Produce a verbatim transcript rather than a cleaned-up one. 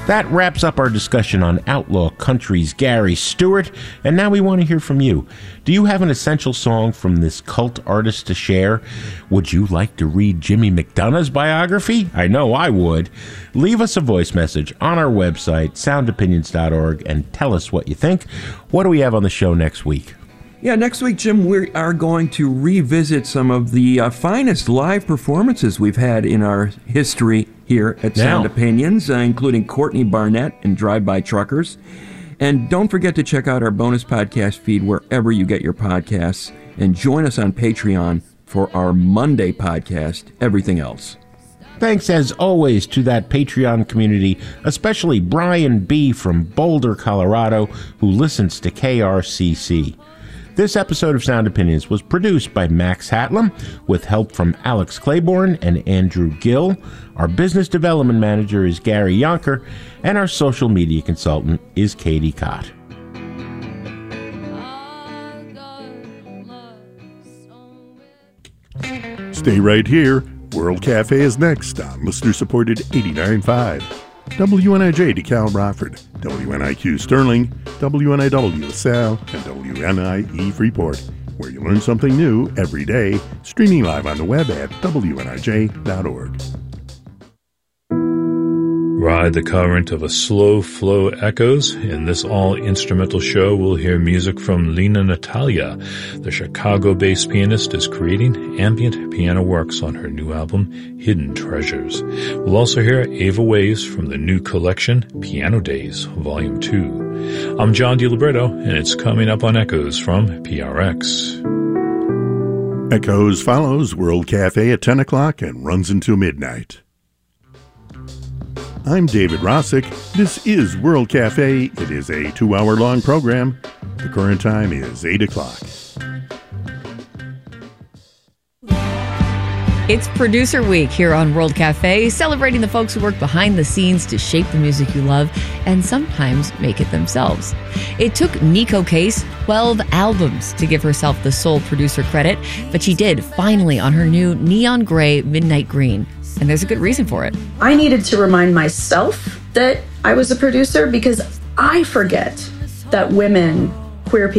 That wraps up our discussion on Outlaw Country's Gary Stewart, and now we want to hear from you. Do you have an essential song from this cult artist to share? Would you like to read Jimmy McDonough's biography? I know I would. Leave us a voice message on our website, sound opinions dot org, and tell us what you think. What do we have on the show next week? Yeah, next week, Jim, we are going to revisit some of the uh, finest live performances we've had in our history here at Sound Now. Opinions, uh, including Courtney Barnett and Drive-By Truckers. And don't forget to check out our bonus podcast feed wherever you get your podcasts, and join us on Patreon for our Monday podcast, Everything Else. Thanks, as always, to that Patreon community, especially Brian B. from Boulder, Colorado, who listens to K R C C. This episode of Sound Opinions was produced by Max Hatlam, with help from Alex Claiborne and Andrew Gill. Our business development manager is Gary Yonker, and our social media consultant is Katie Cott. Stay right here. World Cafe is next on listener-supported eighty-nine point five. W N I J DeKalb Rockford, W N I Q Sterling, W N I W LaSalle, and W N I E Freeport, where you learn something new every day, streaming live on the web at W N I J dot org. Ride the current of a slow flow echoes. In this all-instrumental show, we'll hear music from Lena Natalia. The Chicago-based pianist is creating ambient piano works on her new album, Hidden Treasures. We'll also hear Ava Waves from the new collection, Piano Days, Volume two. I'm John DiLiberto, and it's coming up on Echoes from P R X. Echoes follows World Cafe at ten o'clock and runs until midnight. I'm David Rossick. This is World Cafe. It is a two-hour-long program. The current time is eight o'clock. It's Producer Week here on World Cafe, celebrating the folks who work behind the scenes to shape the music you love and sometimes make it themselves. It took Neko Case twelve albums to give herself the sole producer credit, but she did finally on her new Neon Gray Midnight Green. And there's a good reason for it. I needed to remind myself that I was a producer because I forget that women, queer people,